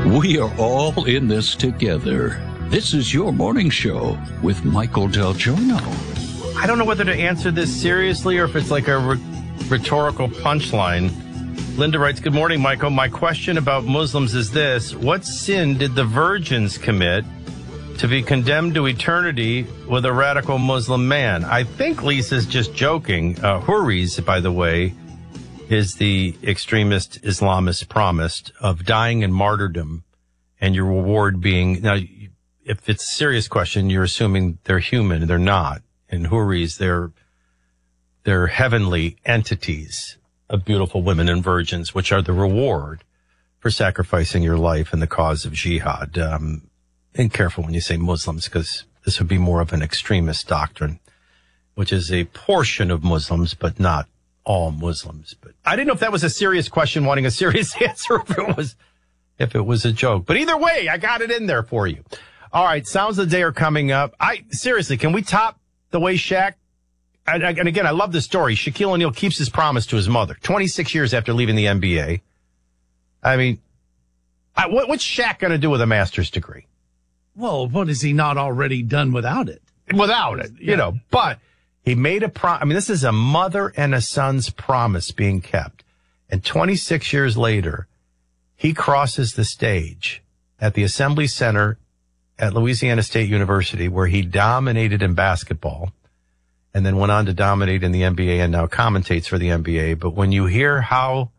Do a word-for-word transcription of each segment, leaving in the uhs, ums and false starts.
We are all in this together. This is your morning show with Michael Del Giorno. I don't know whether to answer this seriously or if it's like a re- rhetorical punchline. Linda writes, good morning, Michael. My question about Muslims is this. What sin did the virgins commit to be condemned to eternity with a radical Muslim man? I think Lisa's just joking. Uh, Houris, by the way, is the extremist Islamist promised of dying in martyrdom and your reward being... Now, if it's a serious question, you're assuming they're human. They're not. And Houris, they're, they're heavenly entities of beautiful women and virgins, which are the reward for sacrificing your life in the cause of jihad. Um, and careful when you say Muslims, because this would be more of an extremist doctrine, which is a portion of Muslims, but not all Muslims. But I didn't know if that was a serious question, wanting a serious answer, if it was, if it was a joke. But either way, I got it in there for you. All right, sounds of the day are coming up. I seriously, can we top the way Shaq? And, and again, I love the story. Shaquille O'Neal keeps his promise to his mother. twenty-six years after leaving the N B A. I mean, I, what, what's Shaq going to do with a master's degree? Well, what has he not already done without it? Without it, you yeah. know. But he made a pro. I mean, this is a mother and a son's promise being kept. And twenty-six years later, he crosses the stage at the Assembly Center at Louisiana State University, where he dominated in basketball and then went on to dominate in the N B A and now commentates for the N B A. But when you hear how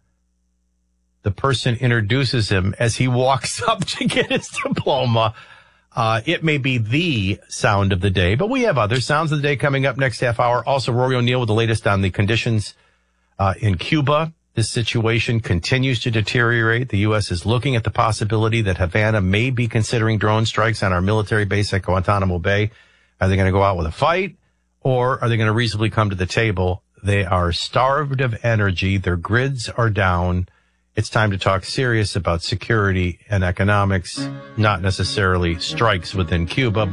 the person introduces him as he walks up to get his diploma, uh, it may be the sound of the day. But we have other sounds of the day coming up next half hour. Also, Rory O'Neill with the latest on the conditions uh, in Cuba. This situation continues to deteriorate. The U S is looking at the possibility that Havana may be considering drone strikes on our military base at Guantanamo Bay. Are they going to go out with a fight, or are they going to reasonably come to the table? They are starved of energy. Their grids are down. It's time to talk serious about security and economics, not necessarily strikes within Cuba.